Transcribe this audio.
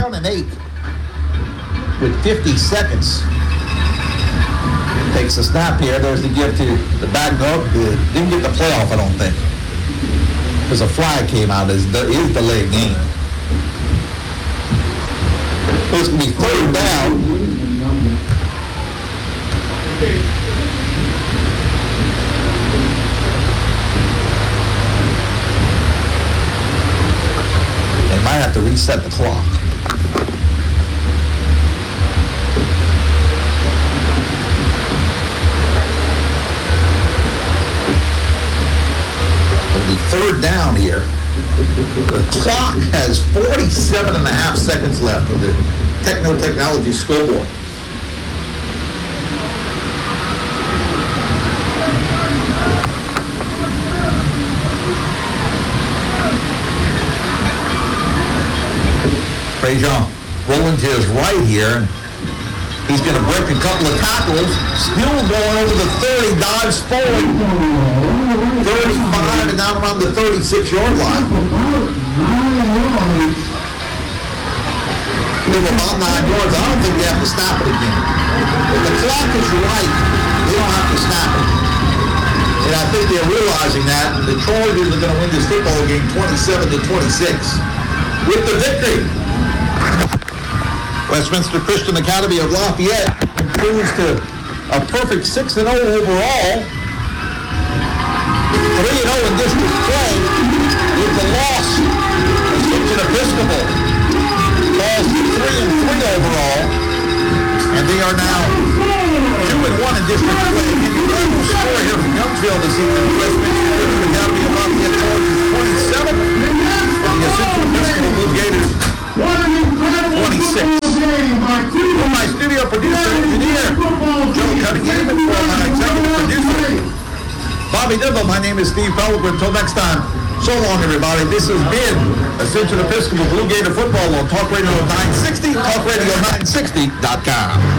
down and 8 with 50 seconds. Takes a snap here. There's the give to the back guard. Didn't get the playoff, I don't think, because a flag came out. Is delayed game. It's going to be third down. They might have to reset the clock. It'll be third down here. The clock has 47 and a half seconds left of the Technology scoreboard. Prejean rolling to his right here. He's going to break a couple of tackles. Still going over the 30, dives forward. 35 and down around the 36-yard line. With about 9 yards, I don't think they have to stop it again. If the clock is right, they don't have to stop it. And I think they're realizing that. And the Trojans are going to win this football game 27-26 with the victory. Westminster Christian Academy of Lafayette improves to a perfect 6-0 overall. 3-0 in district play with the loss. Ascension Episcopal falls to 3-3 overall, and they are now 2-1 in district play. And you heard the score here from Youngsville this evening. Westminster Christian Academy of Lafayette Trojans 27, and the Ascension Episcopal Blue Gators 26. For my studio producer engineer, Joe Cunningham, and for my executive producer, Bobby Dibble, my name is Steve Pellegrin. Until next time, so long, everybody. This has been Ascension Episcopal Blue Gator Football on Talk Radio 960, talkradio960.com.